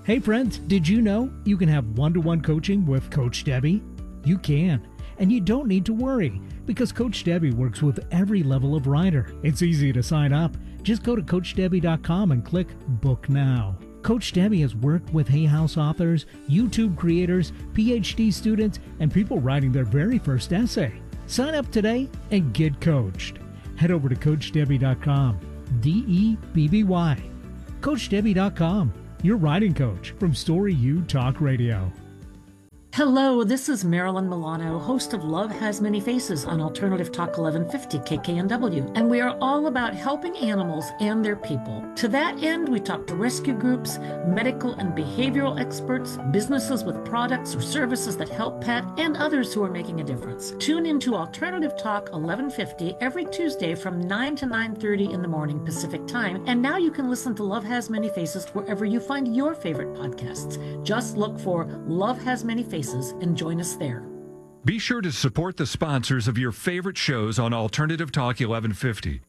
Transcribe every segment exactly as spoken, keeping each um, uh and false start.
Hey friends, did you know you can have one-to-one coaching with Coach Debbie? You can, and you don't need to worry because Coach Debbie works with every level of writer. It's easy to sign up. Just go to coach debbie dot com and click Book Now. Coach Debbie has worked with Hay House authors, YouTube creators, P H D students, and people writing their very first essay. Sign up today and get coached. Head over to coach debbie dot com, D E B B Y. coach debbie dot com, your writing coach from Story U Talk Radio. Hello, this is Marilyn Milano, host of Love Has Many Faces on Alternative Talk eleven fifty K K N W, and we are all about helping animals and their people. To that end, we talk to rescue groups, medical and behavioral experts, businesses with products or services that help pet, and others who are making a difference. Tune into Alternative Talk eleven fifty every Tuesday from nine to nine thirty in the morning Pacific Time, and now you can listen to Love Has Many Faces wherever you find your favorite podcasts. Just look for Love Has Many Faces and join us there. Be sure to support the sponsors of your favorite shows on Alternative Talk eleven fifty.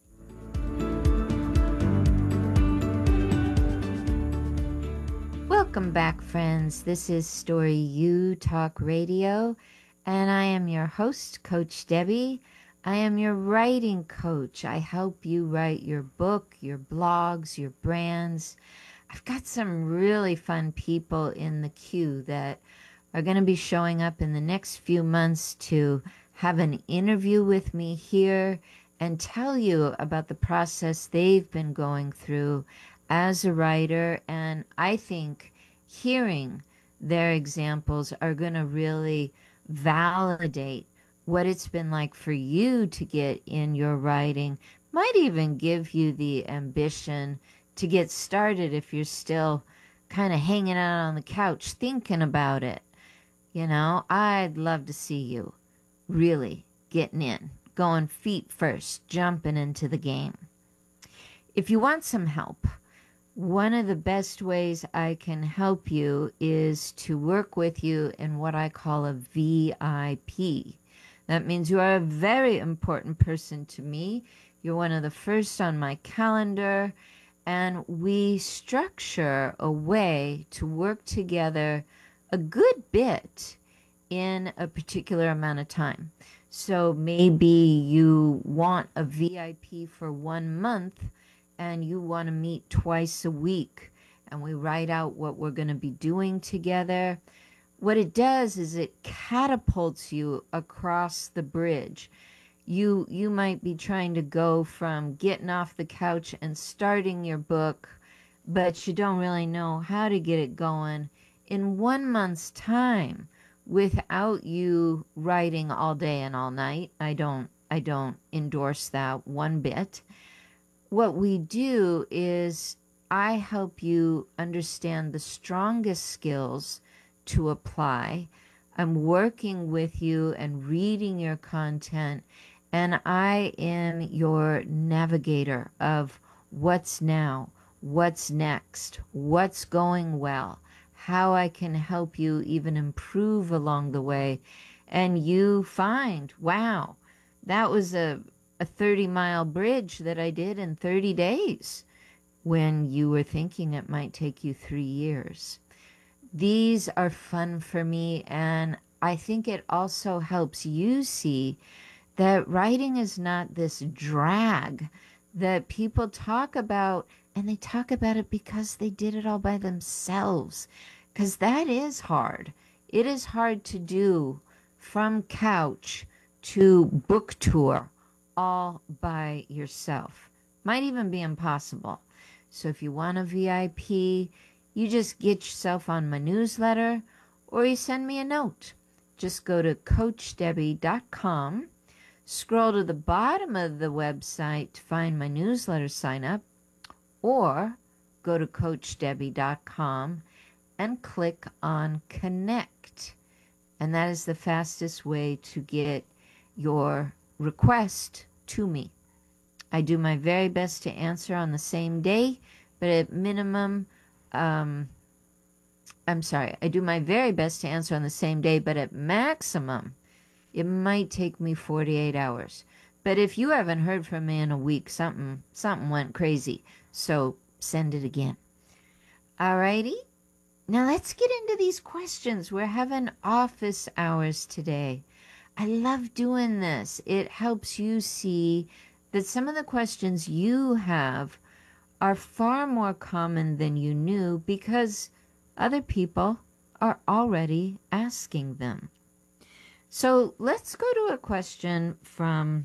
Welcome back, friends. This is Story U Talk Radio, and I am your host, Coach Debbie. I am your writing coach. I help you write your book, your blogs, your brands. I've got some really fun people in the queue that are going to be showing up in the next few months to have an interview with me here and tell you about the process they've been going through as a writer. And I think hearing their examples are going to really validate what it's been like for you to get in your writing, might even give you the ambition to get started if you're still kind of hanging out on the couch thinking about it. You know, I'd love to see you really getting in, going feet first, jumping into the game. If you want some help, one of the best ways I can help you is to work with you in what I call a V I P. That means you are a very important person to me. You're one of the first on my calendar, and we structure a way to work together a good bit in a particular amount of time. So maybe you want a V I P for one month and you want to meet twice a week, and we write out what we're going to be doing together. What it does is it catapults you across the bridge. You you might be trying to go from getting off the couch and starting your book, but you don't really know how to get it going. In one month's time, without you writing all day and all night, I don't I don't endorse that one bit. What we do is I help you understand the strongest skills to apply. I'm working with you and reading your content, and I am your navigator of what's now, what's next, what's going well, how I can help you even improve along the way. And you find, wow, that was a, a thirty mile bridge that I did in thirty days when you were thinking it might take you three years. These are fun for me, and I think it also helps you see that writing is not this drag that people talk about, and they talk about it because they did it all by themselves, because that is hard. It is hard to do from couch to book tour all by yourself. Might even be impossible. So if you want a V I P, you just get yourself on my newsletter, or you send me a note. Just go to coach debbie dot com, scroll to the bottom of the website to find my newsletter sign up, or go to coach debbie dot com and click on Connect. And that is the fastest way to get your request to me. I do my very best to answer on the same day, but at minimum, um, I'm sorry, I do my very best to answer on the same day, but at maximum, it might take me forty-eight hours. But if you haven't heard from me in a week, something something went crazy. So send it again. Alrighty? Now let's get into these questions. We're having office hours today. I love doing this. It helps you see that some of the questions you have are far more common than you knew because other people are already asking them. So let's go to a question from,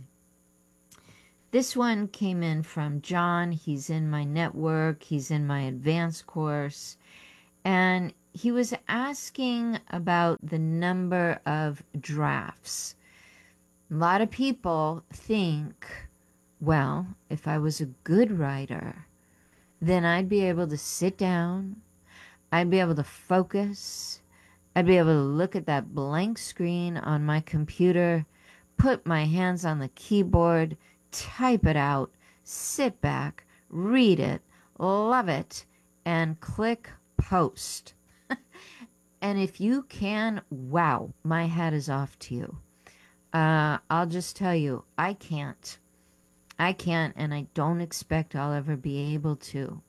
this one came in from John. He's in my network. He's in my advanced course. And he was asking about the number of drafts. A lot of people think, well, if I was a good writer, then I'd be able to sit down, I'd be able to focus, I'd be able to look at that blank screen on my computer, put my hands on the keyboard, type it out, sit back, read it, love it, and click post. And if you can, wow, my hat is off to you. Uh, I'll just tell you, I can't. I can't, and I don't expect I'll ever be able to.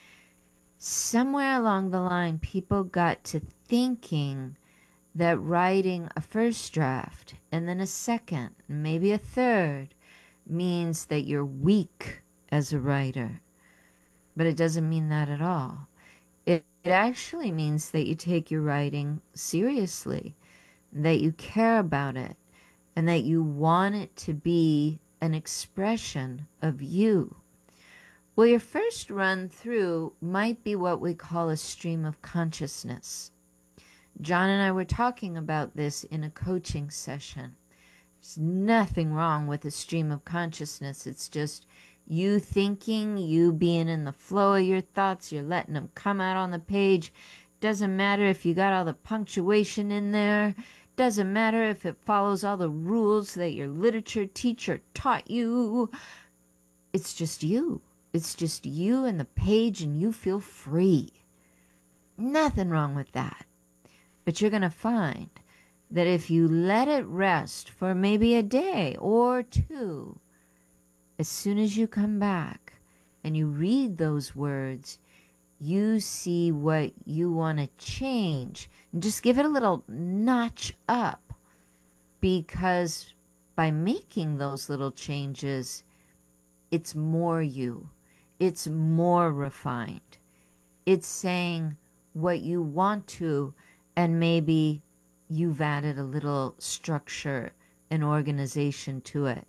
Somewhere along the line, people got to thinking that writing a first draft and then a second, maybe a third, means that you're weak as a writer. But it doesn't mean that at all. It, it actually means that you take your writing seriously, that you care about it, and that you want it to be an expression of you. Well, your first run through might be what we call a stream of consciousness. John and I were talking about this in a coaching session. There's nothing wrong with a stream of consciousness. It's just you thinking, you being in the flow of your thoughts, you're letting them come out on the page. Doesn't matter if you got all the punctuation in there. Doesn't matter if it follows all the rules that your literature teacher taught you. It's just you. It's just you and the page, and you feel free. Nothing wrong with that. But you're going to find that if you let it rest for maybe a day or two, as soon as you come back and you read those words, you see what you want to change. And just give it a little notch up, because by making those little changes, it's more you. It's more refined. It's saying what you want to, and maybe you've added a little structure and organization to it.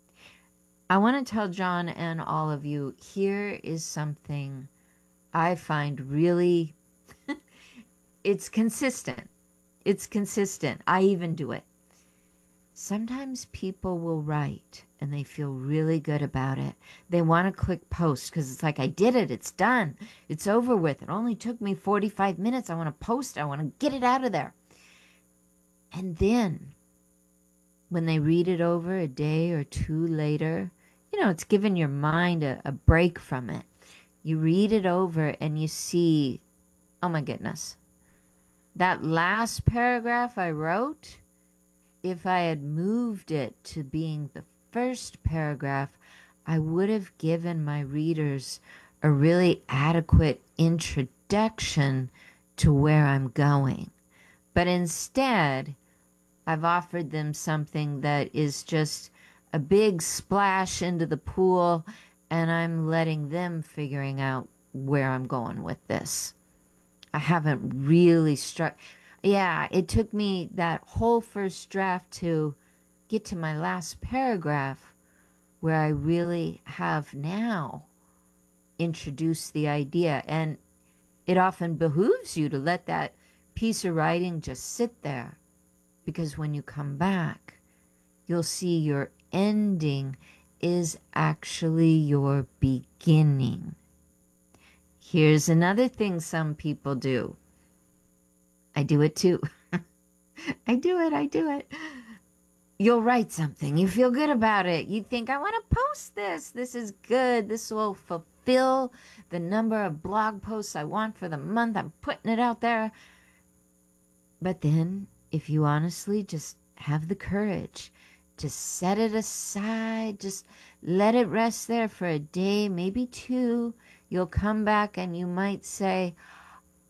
I want to tell John and all of you, here is something I find really, it's consistent. It's consistent. I even do it. Sometimes people will write and they feel really good about it. They want to click post because it's like, I did it. It's done. It's over with. It only took me forty-five minutes. I want to post. I want to get it out of there. And then when they read it over a day or two later, you know, it's giving your mind a, a break from it. You read it over and you see, oh my goodness, that last paragraph I wrote, if I had moved it to being the first paragraph, I would have given my readers a really adequate introduction to where I'm going. But instead, I've offered them something that is just a big splash into the pool, and I'm letting them figuring out where I'm going with this. I haven't really struck. Yeah, it took me that whole first draft to get to my last paragraph, where I really have now introduced the idea. And it often behooves you to let that piece of writing just sit there, because when you come back, you'll see your ending is actually your beginning. Here's another thing some people do. I do it too. I do it, I do it. You'll write something. You feel good about it. You think, I want to post this. This is good. This will fulfill the number of blog posts I want for the month. I'm putting it out there. But then, if you honestly just have the courage to set it aside, just let it rest there for a day, maybe two, you'll come back and you might say,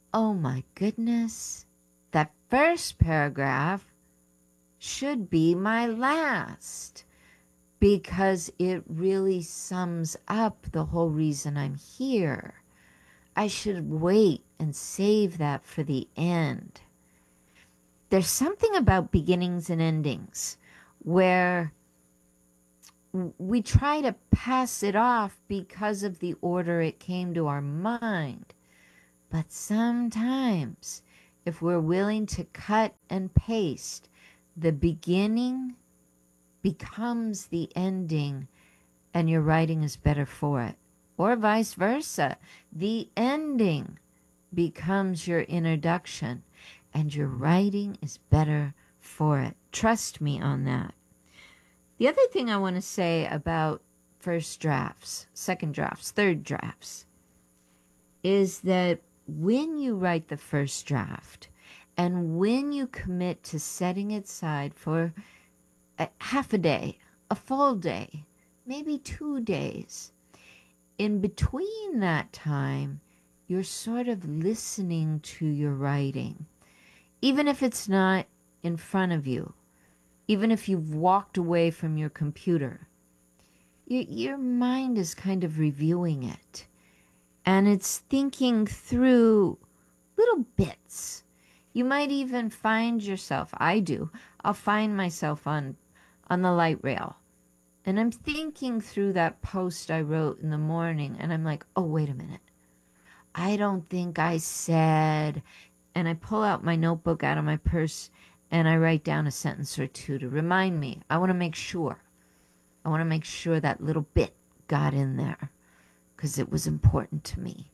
oh my goodness, that first paragraph should be my last, because it really sums up the whole reason I'm here. I should wait and save that for the end. There's something about beginnings and endings where we try to pass it off because of the order it came to our mind. But sometimes, if we're willing to cut and paste, the beginning becomes the ending, and your writing is better for it. Or vice versa. The ending becomes your introduction, and your writing is better for it. Trust me on that. The other thing I want to say about first drafts, second drafts, third drafts, is that when you write the first draft, and when you commit to setting it aside for a half a day, a full day, maybe two days, in between that time, you're sort of listening to your writing. Even if it's not in front of you, even if you've walked away from your computer, your, your mind is kind of reviewing it. And it's thinking through little bits. You might even find yourself, I do, I'll find myself on, on the light rail. And I'm thinking through that post I wrote in the morning, and I'm like, oh, wait a minute. I don't think I said, and I pull out my notebook out of my purse, and I write down a sentence or two to remind me. I want to make sure. I want to make sure that little bit got in there, because it was important to me.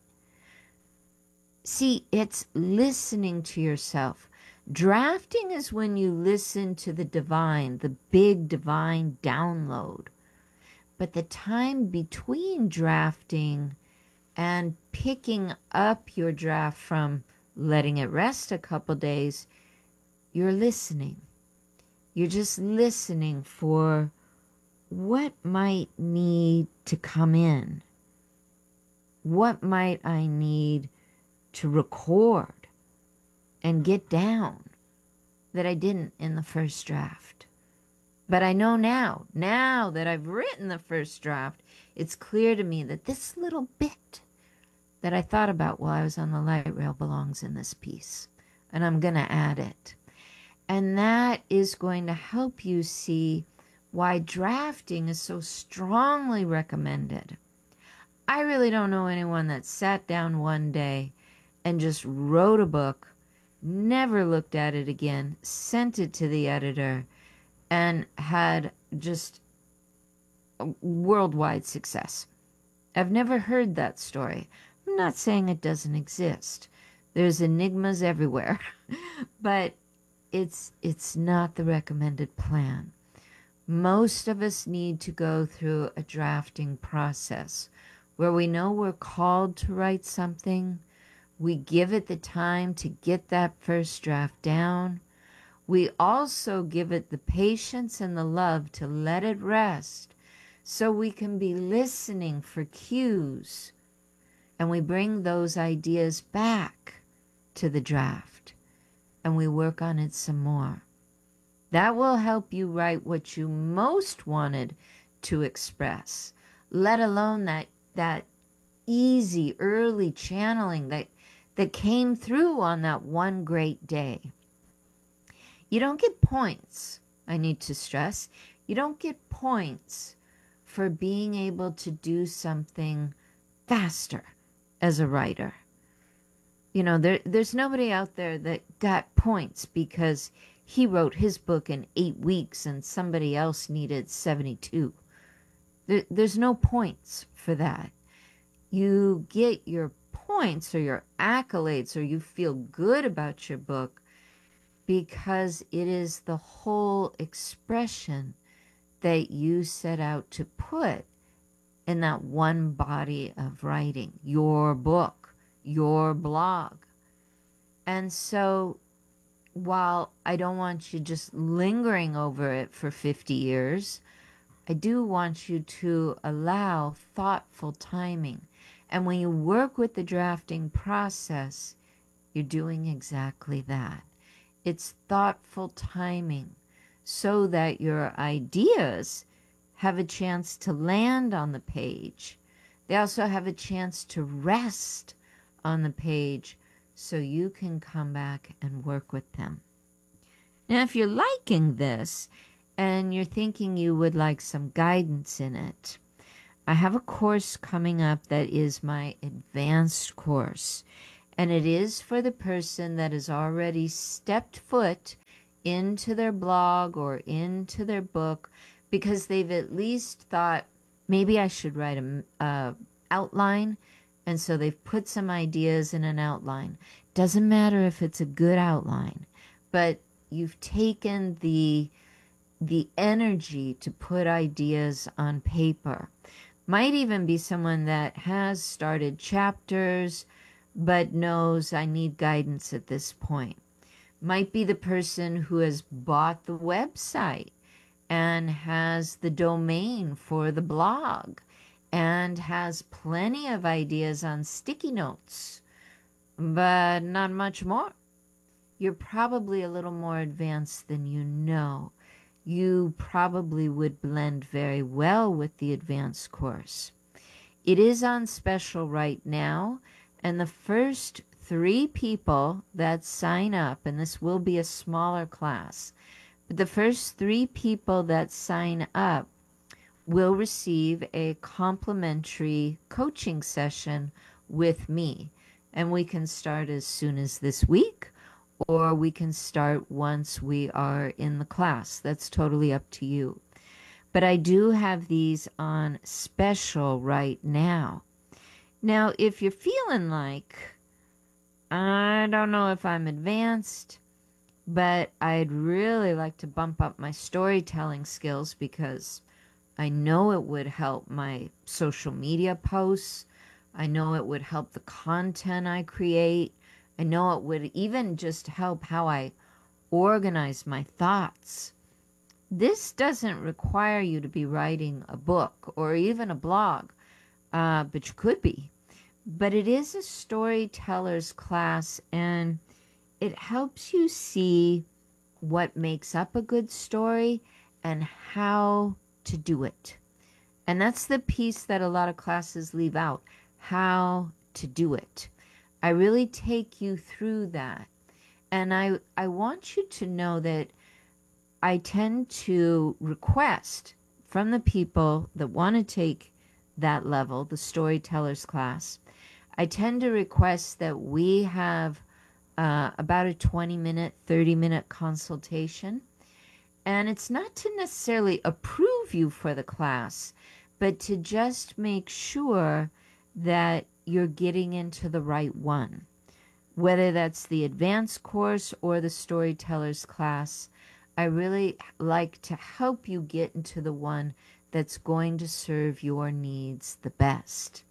See, it's listening to yourself. Drafting is when you listen to the divine, the big divine download. But the time between drafting and picking up your draft from letting it rest a couple days, you're listening. You're just listening for what might need to come in. What might I need to record and get down that I didn't in the first draft? But I know now, now that I've written the first draft, it's clear to me that this little bit that I thought about while I was on the light rail belongs in this piece. And I'm going to add it. And that is going to help you see why drafting is so strongly recommended. I really don't know anyone that sat down one day and just wrote a book, never looked at it again, sent it to the editor, and had just worldwide success. I've never heard that story. I'm not saying it doesn't exist. There's enigmas everywhere, but it's it's not the recommended plan. Most of us need to go through a drafting process where we know we're called to write something. We give it the time to get that first draft down. We also give it the patience and the love to let it rest so we can be listening for cues, and we bring those ideas back to the draft and we work on it some more. That will help you write what you most wanted to express, let alone that that easy early channeling that that came through on that one great day. You don't get points, I need to stress. You don't get points for being able to do something faster as a writer. You know, there, there's nobody out there that got points because he wrote his book in eight weeks and somebody else needed seventy-two. There, there's no points for that. You get your points or your accolades, or you feel good about your book because it is the whole expression that you set out to put in that one body of writing, your book, your blog. And so while I don't want you just lingering over it for fifty years, I do want you to allow thoughtful timing. And when you work with the drafting process, you're doing exactly that. It's thoughtful timing so that your ideas have a chance to land on the page. They also have a chance to rest on the page so you can come back and work with them. Now, if you're liking this and you're thinking you would like some guidance in it, I have a course coming up that is my advanced course. And it is for the person that has already stepped foot into their blog or into their book because they've at least thought, maybe I should write an uh, outline. And so they've put some ideas in an outline. Doesn't matter if it's a good outline, but you've taken the, the energy to put ideas on paper. Might even be someone that has started chapters, but knows I need guidance at this point. Might be the person who has bought the website and has the domain for the blog and has plenty of ideas on sticky notes, but not much more. You're probably a little more advanced than you know. You probably would blend very well with the advanced course. It is on special right now. And the first three people that sign up, and this will be a smaller class, but the first three people that sign up will receive a complimentary coaching session with me. And we can start as soon as this week, or we can start once we are in the class. That's totally up to you. But I do have these on special right now. Now, if you're feeling like, I don't know if I'm advanced, but I'd really like to bump up my storytelling skills because I know it would help my social media posts. I know it would help the content I create. I know it would even just help how I organize my thoughts. This doesn't require you to be writing a book or even a blog, uh, but you could be. But it is a storyteller's class, and it helps you see what makes up a good story and how to do it. And that's the piece that a lot of classes leave out, how to do it. I really take you through that. And I, I want you to know that I tend to request from the people that want to take that level, the storyteller's class, I tend to request that we have uh, about a twenty minute, thirty minute consultation. And it's not to necessarily approve you for the class, but to just make sure that you're getting into the right one. Whether that's the advanced course or the storyteller's class, I really like to help you get into the one that's going to serve your needs the best.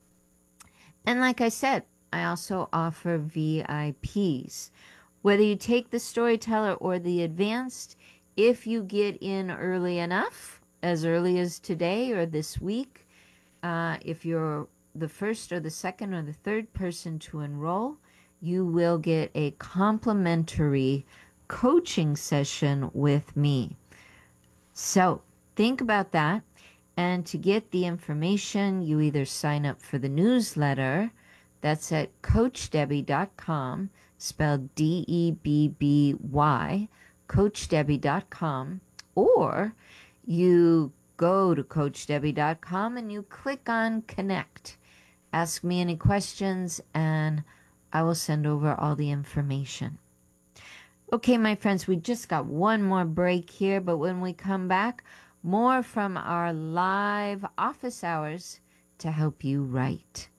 And like I said, I also offer V I Ps. Whether you take the storyteller or the advanced, if you get in early enough, as early as today or this week, uh, if you're the first or the second or the third person to enroll, you will get a complimentary coaching session with me. So think about that. And to get the information, you either sign up for the newsletter, that's at coach debby dot com, spelled D E B B Y, coach debby dot com, or you go to coach debby dot com and you click on Connect. Ask me any questions and I will send over all the information. Okay, my friends, we just got one more break here, but when we come back, more from our live office hours to help you write.